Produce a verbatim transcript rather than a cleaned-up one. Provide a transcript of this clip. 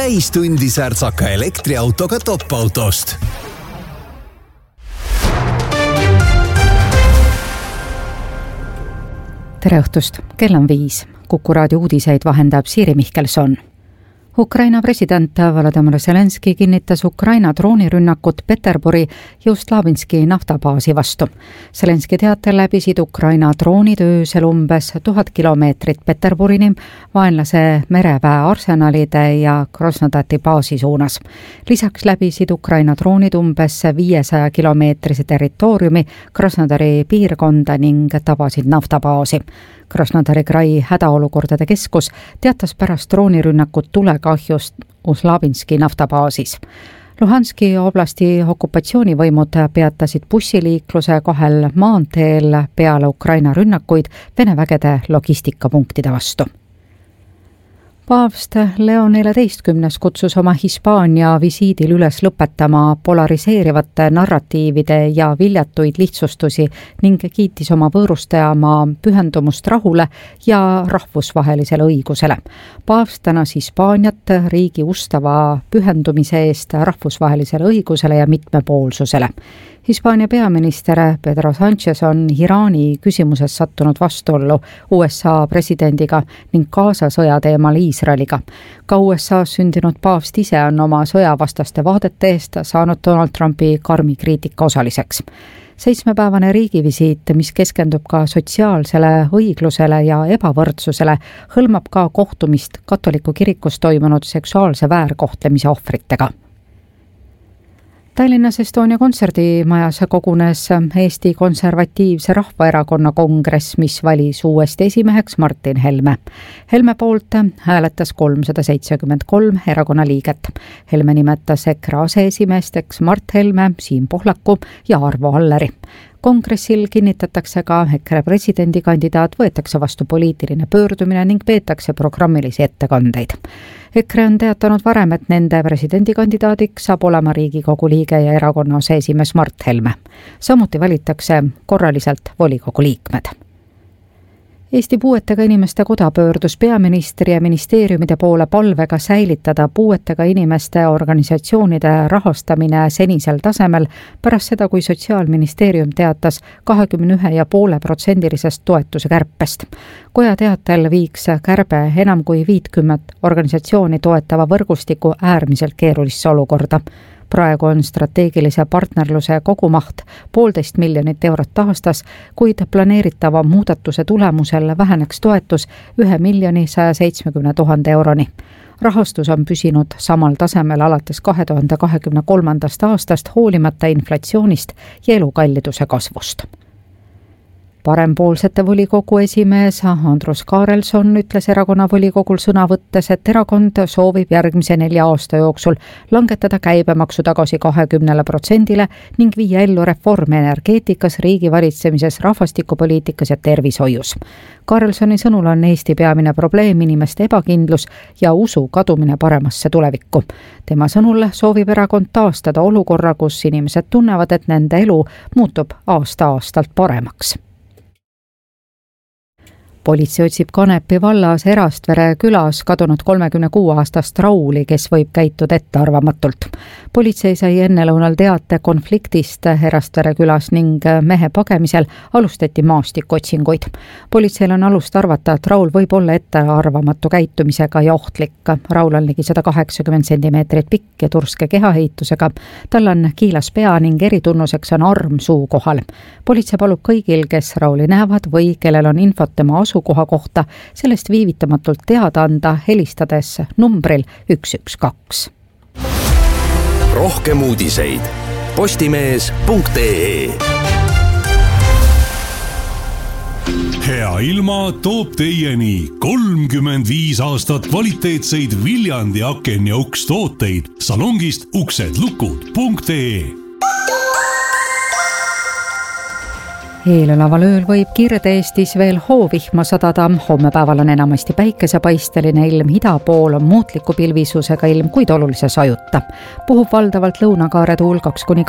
täistundi särtsaka elektriautoga top-autost. Tere õhtust, kell on viis. Kuku raadio uudiseid vahendab Siiri Mihkelson. Ukraina president Volodymyr Zelenski kinnitas Ukraina droonirünnakut Peterburi ja Slavinski naftabaasi vastu. Zelenski teatel läbisid Ukraina droonid öösel umbes tuhat kilomeetrit Peterburini vaenlase mereväe arsenalide ja Krasnodati baasi suunas. Lisaks läbisid Ukraina droonid umbes viiesaja kilomeetrise territooriumi Krasnodari piirkonda ning tabasid naftabaasi. Krasnodari krai hädaolukordade keskus teatas pärast droonirünnakut tulekahjust Slavinski naftabaasis. Luhanski oblasti okupatsioonivõimud peatasid bussiliikluse kahel maanteel peale Ukraina rünnakuid Vene vägede logistikapunktide vastu. Paavst Leo neljateistkümnes kutsus oma Hispaania visiidil üles lõpetama polariseerivate narratiivide ja viljatuid lihtsustusi ning kiitis oma võõrustajamaa pühendumust rahule ja rahvusvahelisele õigusele. Paavst tänas Hispaaniat riigi ustava pühendumise eest rahvusvahelisele õigusele ja mitmepoolsusele. Hispaania peaminister Pedro Sánchez on Iraani küsimuses sattunud vastuollu U S A presidendiga ning Gaza sõja teemal Iisraeliga. Ka U S A sündinud paavst ise on oma sõjavastaste vaadete eest saanud Donald Trumpi karmi kriitika osaliseks. Seitsmepäevane riigivisiit, mis keskendub ka sotsiaalsele õiglusele ja ebavõrdsusele, hõlmab ka kohtumist katoliku kirikus toimunud seksuaalse väärkohtlemise ohvritega. Tallinnas Estonia kontserdimajas kogunes Eesti Konservatiivse Rahvaerakonna kongress, mis valis uuesti esimeheks Martin Helme. Helme poolt hääletas kolmsada seitsekümmend kolm erakonna liiget. Helme nimetas EKRE aseesimeesteks Mart Helme, Siim Pohlaku ja Arvo Alleri. Kongressil kinnitatakse ka EKRE presidendikandidaat, võetakse vastu poliitiline pöördumine ning peetakse programmilisi ettekandeid. EKRE on teatanud varem, et nende presidendikandidaadiks saab olema Riigikogu liige ja erakonna aseesimees Mart Helme. Samuti valitakse korraliselt volikogu liikmed. Eesti Puuetega Inimeste Koda pöördus peaministri ja ministeeriumide poole palvega säilitada puuetega inimeste organisatsioonide rahastamine senisel tasemel pärast seda, kui Sotsiaalministeerium teatas kahekümne ühe ja poole protsendilisest toetuse kärpest. Koja teatel viiks kärbe enam kui viitkümmet organisatsiooni toetava võrgustiku äärmiselt keerulisse olukorda. Praegu on strateegilise partnerluse kogumaht poolteist miljonit eurot aastas, kuid planeeritava muudatuse tulemusel väheneks toetus ühe miljoni saja seitsmekümne tuhande euroni. Rahastus on püsinud samal tasemel alates kahe tuhande kahekümne kolmandast aastast hoolimata inflatsioonist ja elukalliduse kasvust. Parempoolsete volikogu esimees Andrus Kaarelson ütles erakonna volikogul sõna võttes, et erakond soovib järgmise nelja aasta jooksul langetada käibemaksu tagasi kahekümnele protsendile ning viia ellu reforme energeetikas, riigi valitsemises, rahvastikupoliitikas ja tervishoius. Kaarelsoni sõnul on Eesti peamine probleem inimeste ebakindlus ja usu kadumine paremasse tulevikku. Tema sõnul soovib erakond taastada olukorra, kus inimesed tunnevad, et nende elu muutub aasta-aastalt paremaks. Politsei otsib Kanepi vallas Erastvere külas kadunud kolmekümne kuue aastast Rauli, kes võib käituda ettearvamatult. Politsei sai ennelõunal teate konfliktist Erastvere külas ning mehe pagemisel alustati maastikotsinguid. Politseil on alust arvata, et Raul võib olla ettearvamatu käitumisega ja ohtlik. Raul on ligi sada kaheksakümmend sentimeetrit pikk ja turske kehaehitusega. Tal on kiilas pea ning eritunnuseks on arm suu kohal. Politsei palub kõigil, kes Rauli näevad või kellel on infot tema asu asukoha kohta, sellest viivitamatult teada anda helistades numbril üks üks kaks. Rohkem uudiseid postimees punkt ee. Hea ilma toob teieni kolmkümmend viis aastat kvaliteetseid Viljandi aken ja uks tooteid salongist uksed lukud punkt ee. Eelolaval ööl võib Kirde-Eestis veel hoovihma sadada. Homme päeval on enamasti päikesepaisteline ilm, ida pool on muutliku pilvisusega ilm, kuid olulise sajuta. Puhub valdavalt lõunakaare tuul kaks kuni